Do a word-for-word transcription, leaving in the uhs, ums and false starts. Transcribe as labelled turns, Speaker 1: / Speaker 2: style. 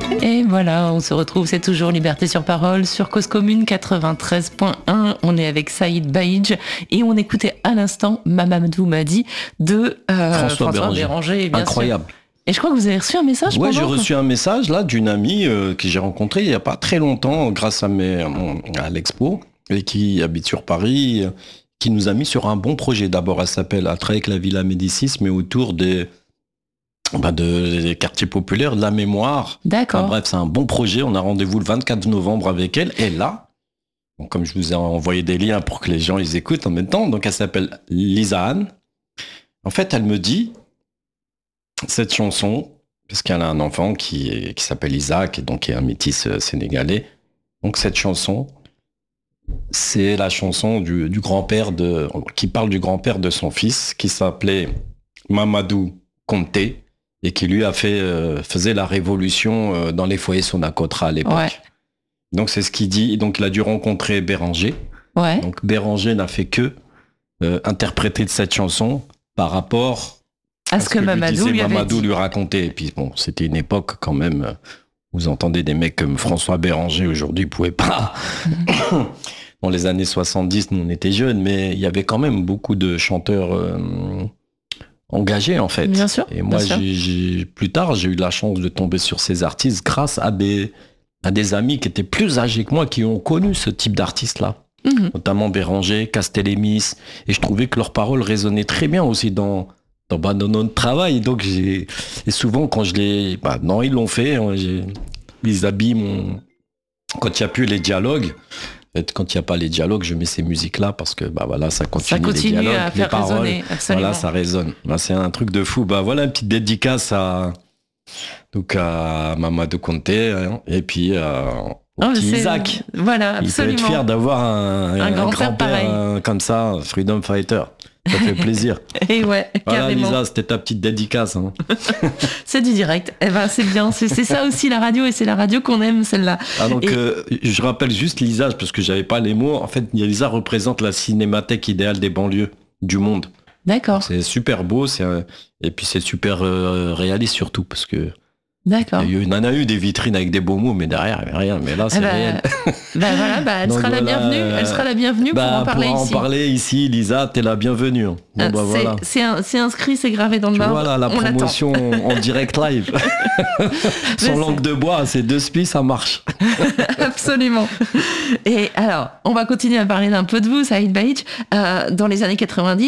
Speaker 1: Et voilà, on se retrouve, c'est toujours Liberté sur Parole sur Cause Commune quatre-vingt-treize point un. On est avec Saïd Baïdj et on écoutait à l'instant Mamadou Madi de euh,
Speaker 2: François,
Speaker 1: François
Speaker 2: Béranger.
Speaker 1: Béranger. Bien
Speaker 2: Incroyable.
Speaker 1: Sûr. Et je crois que vous avez reçu un message.
Speaker 2: Ouais,
Speaker 1: pendant,
Speaker 2: j'ai
Speaker 1: quoi.
Speaker 2: reçu un message là d'une amie euh, que j'ai rencontrée il n'y a pas très longtemps grâce à, mes, à l'expo et qui habite sur Paris, qui nous a mis sur un bon projet. D'abord, elle s'appelle Elle travaille avec la Villa Médicis, mais autour des, bah de, des quartiers populaires, de la mémoire.
Speaker 1: D'accord.
Speaker 2: Enfin, bref, c'est un bon projet. On a rendez-vous le vingt-quatre novembre avec elle. Et là, bon, comme je vous ai envoyé des liens pour que les gens ils écoutent en même temps, donc elle s'appelle Lisa Anne. En fait, elle me dit cette chanson, parce qu'elle a un enfant qui, est, qui s'appelle Isaac, et donc qui est un métis sénégalais. Donc cette chanson, c'est la chanson du, du grand-père de, qui parle du grand-père de son fils, qui s'appelait Mamadou Konté, et qui lui a fait, euh, faisait la révolution euh, dans les foyers Sonacotra à l'époque.
Speaker 1: Ouais.
Speaker 2: Donc c'est ce qu'il dit. Donc il a dû rencontrer Béranger.
Speaker 1: Ouais.
Speaker 2: Donc Béranger n'a fait que euh, interpréter de cette chanson par rapport
Speaker 1: à ce que, que Mamadou lui, lui avait
Speaker 2: Mamadou
Speaker 1: dit.
Speaker 2: lui racontait. Et puis bon, c'était une époque quand même. Vous entendez des mecs comme François Béranger aujourd'hui, ils pouvaient pas. Mmh. Dans les années soixante-dix, nous on était jeunes, mais il y avait quand même beaucoup de chanteurs euh, engagés en fait.
Speaker 1: Bien sûr.
Speaker 2: Et moi,
Speaker 1: bien
Speaker 2: j'ai, j'ai, plus tard, j'ai eu la chance de tomber sur ces artistes grâce à des, à des amis qui étaient plus âgés que moi, qui ont connu ce type d'artistes-là. Mmh. Notamment Béranger, Castellémis. Et je trouvais que leurs paroles résonnaient très bien aussi dans, dans, bah, dans notre travail. Donc, j'ai, et souvent, quand je les. Bah, non, ils l'ont fait. J'ai, ils habillent mon. Quand il n'y a plus les dialogues. Quand il n'y a pas les dialogues, je mets ces musiques-là parce que bah voilà, ça continue,
Speaker 1: ça continue
Speaker 2: les dialogues,
Speaker 1: à faire
Speaker 2: les paroles,
Speaker 1: résonner, absolument.
Speaker 2: Voilà, ça résonne. Bah, c'est un truc de fou. Bah voilà, une petite dédicace à donc à Mamadou Konté hein, et puis euh, au
Speaker 1: oh,
Speaker 2: petit Isaac.
Speaker 1: Voilà, absolument.
Speaker 2: Il peut être fier d'avoir un, un, un grand-père, grand-père euh, comme ça, Freedom Fighter. Ça fait plaisir.
Speaker 1: Et ouais,
Speaker 2: voilà,
Speaker 1: carrément.
Speaker 2: Lisa, c'était ta petite dédicace. Hein.
Speaker 1: C'est du direct. Eh ben, c'est bien. C'est, c'est ça aussi la radio, et c'est la radio qu'on aime, celle-là.
Speaker 2: Ah, donc,
Speaker 1: et...
Speaker 2: euh, je rappelle juste Lisa, parce que j'avais pas les mots. En fait, Lisa représente la cinémathèque idéale des banlieues du monde.
Speaker 1: D'accord.
Speaker 2: C'est super beau, c'est un... et puis c'est super euh, réaliste surtout, parce que
Speaker 1: D'accord.
Speaker 2: Il y en a eu des vitrines avec des beaux mots, mais derrière, il n'y avait rien. Mais là, c'est
Speaker 1: ah bah,
Speaker 2: réel.
Speaker 1: Bah voilà, bah, elle,
Speaker 2: donc
Speaker 1: sera
Speaker 2: voilà,
Speaker 1: la bienvenue, elle sera la bienvenue
Speaker 2: bah,
Speaker 1: pour en parler
Speaker 2: pour
Speaker 1: ici.
Speaker 2: Pour en parler ici, Lisa, t'es la bienvenue. Bon,
Speaker 1: ah,
Speaker 2: bah,
Speaker 1: c'est,
Speaker 2: voilà.
Speaker 1: c'est, un, c'est inscrit, c'est gravé dans le marbre.
Speaker 2: Voilà, la
Speaker 1: on
Speaker 2: promotion en direct live. Sans langue de bois, c'est deux spies, ça marche.
Speaker 1: Absolument. Et alors, on va continuer à parler d'un peu de vous, Saïd Baïdj. Euh, dans les années quatre-vingt-dix,